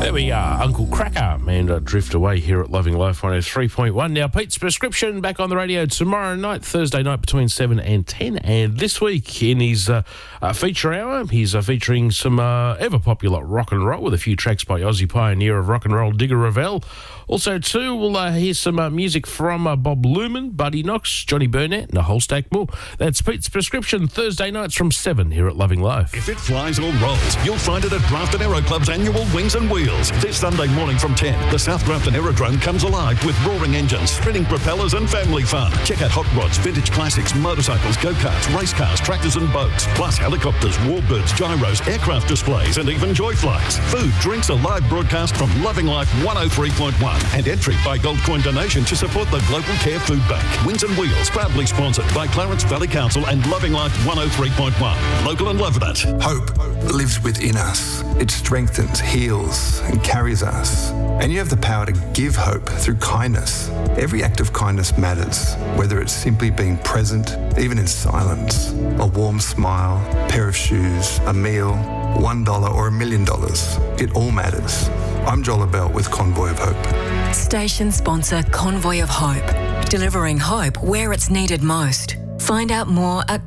There we are, Uncle Cracker and Drift Away here at Loving Life 103.1. Now, Pete's Prescription back on the radio tomorrow night, Thursday night between 7 and 10. And this week in his feature hour, he's featuring some ever-popular rock and roll with a few tracks by Aussie pioneer of rock and roll, Digger Revell. Also, too, we'll hear some music from Bob Lumen, Buddy Knox, Johnny Burnett, and a whole stack more. That's Pete's Prescription, Thursday nights from 7 here at Loving Life. If it flies or rolls, you'll find it at Grafton Aero Club's annual Wings and Wheels. This Sunday morning from 10, the South Grafton Aerodrome comes alive with roaring engines, spinning propellers and family fun. Check out hot rods, vintage classics, motorcycles, go-karts, race cars, tractors and boats, plus helicopters, warbirds, gyros, aircraft displays and even joy flights. Food, drinks, a live broadcast from Loving Life 103.1 and entry by Gold Coin donation to support the Global Care Food Bank. Wings and Wheels, proudly sponsored by Clarence Valley Council and Loving Life 103.1. Local and loving it. Hope lives within us. It strengthens, heals, and carries us. And you have the power to give hope through kindness. Every act of kindness matters, whether it's simply being present, even in silence, a warm smile, pair of shoes, a meal, $1 or $1 million. It all matters. I'm Joel Bell with Convoy of Hope. Station sponsor Convoy of Hope, delivering hope where it's needed most. Find out more at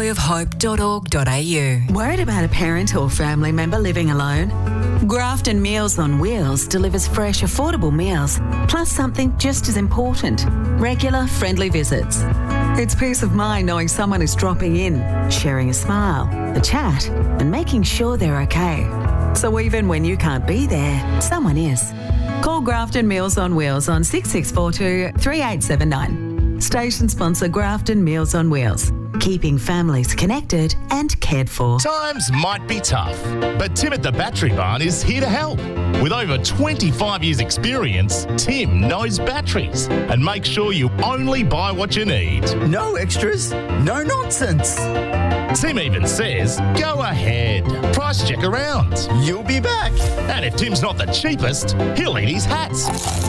convoyofhope.org.au. Worried about a parent or family member living alone? Grafton Meals on Wheels delivers fresh, affordable meals, plus something just as important, regular, friendly visits. It's peace of mind knowing someone is dropping in, sharing a smile, a chat, and making sure they're okay. So even when you can't be there, someone is. Call Grafton Meals on Wheels on 6642 3879. Station sponsor Grafton Meals on Wheels, keeping families connected and cared for. Times might be tough, but Tim at the Battery Barn is here to help. With over 25 years' experience, Tim knows batteries and makes sure you only buy what you need. No extras, no nonsense. Tim even says, go ahead, price check around. You'll be back. And if Tim's not the cheapest, he'll eat his hats.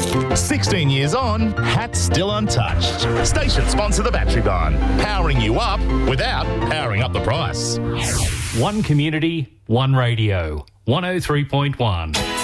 16 years on, hats still untouched. Station sponsor the Battery Barn, powering you up without powering up the price. One community, one radio, 103.1.